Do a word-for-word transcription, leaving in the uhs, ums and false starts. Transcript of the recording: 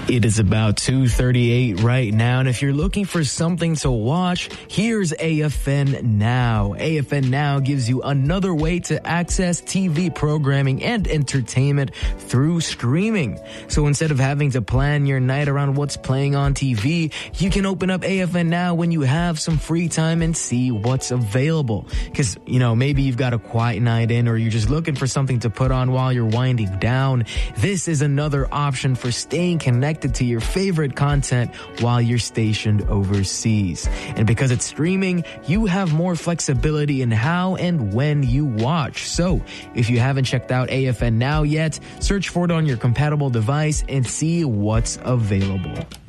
It is about two thirty-eight right now, and if you're looking for something to watch, here's A F N Now. A F N Now gives you another way to access T V programming and entertainment through streaming. So instead of having to plan your night around what's playing on T V, you can open up A F N Now when you have some free time and see what's available. Because, you know, maybe you've got a quiet night in, or you're just looking for something to put on while you're winding down. This is another option for staying connected to your favorite content while you're stationed overseas. And because it's streaming, you have more flexibility in how and when you watch. So if you haven't checked out A F N Now yet, search for it on your compatible device and see what's available.